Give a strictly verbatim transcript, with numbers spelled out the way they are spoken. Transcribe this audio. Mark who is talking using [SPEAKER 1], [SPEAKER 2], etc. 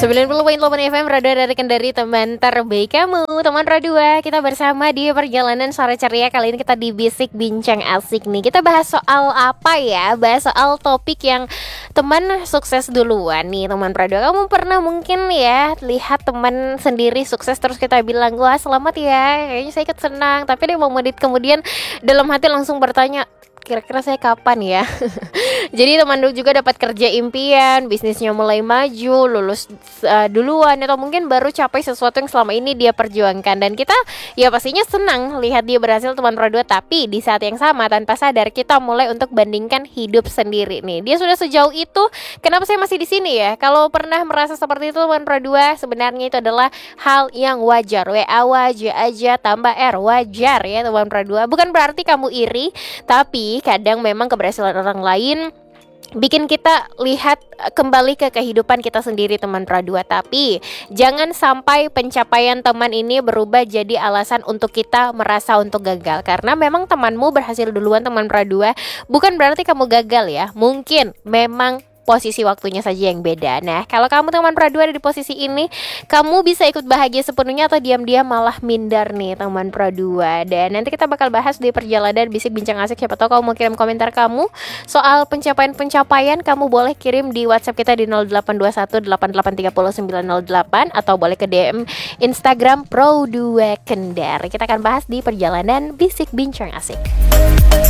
[SPEAKER 1] sembilan puluh koma delapan F M Radio dari Kendari, teman terbaik kamu. Teman Radua, kita bersama di perjalanan sore ceria. Kali ini kita di Bisik Bincang Asik nih. Kita bahas soal apa ya? Bahas soal topik yang teman sukses duluan nih, teman Radua. Kamu pernah mungkin ya lihat teman sendiri sukses terus kita bilang, wah selamat ya, kayaknya saya ikut senang. Tapi dia mau menit kemudian dalam hati langsung bertanya, kira-kira saya kapan ya? Jadi teman dulu juga dapat kerja impian, bisnisnya mulai maju, lulus uh, duluan, atau mungkin baru capai sesuatu yang selama ini dia perjuangkan. Dan kita ya pastinya senang lihat dia berhasil, teman Pro dua. Tapi di saat yang sama tanpa sadar kita mulai untuk bandingkan hidup sendiri nih. Dia sudah sejauh itu, kenapa saya masih di sini ya? Kalau pernah merasa seperti itu teman Pro dua, sebenarnya itu adalah hal yang wajar. W A wajar aja tambah R wajar ya teman Pro dua. Bukan berarti kamu iri, tapi kadang memang keberhasilan orang lain bikin kita lihat kembali ke kehidupan kita sendiri teman Pro dua. Tapi jangan sampai pencapaian teman ini berubah jadi alasan untuk kita merasa untuk gagal. Karena memang temanmu berhasil duluan teman Pro dua, bukan berarti kamu gagal ya. Mungkin memang posisi waktunya saja yang beda. Nah, kalau kamu teman Pro dua ada di posisi ini, kamu bisa ikut bahagia sepenuhnya atau diam-diam malah minder nih teman Pro dua. Dan nanti kita bakal bahas di perjalanan Bisik Bincang Asik. Siapa tahu kamu mau kirim komentar kamu soal pencapaian-pencapaian, kamu boleh kirim di WhatsApp kita di nol delapan dua satu delapan delapan tiga nol sembilan nol delapan atau boleh ke D M Instagram Pro dua Kendari. Kita akan bahas di perjalanan Bisik Bincang Asik.